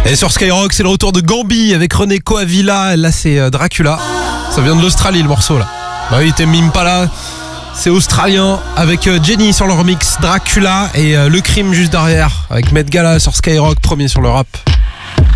Et sur Skyrock, c'est le retour de Gambi avec René Coavilla. Là, c'est Dracula. Ça vient de l'Australie, le morceau, là. Bah oui, t'es mime pas là. C'est australien avec Jenny sur le remix Dracula et Le Crime juste derrière avec Met Gala sur Skyrock, premier sur le rap.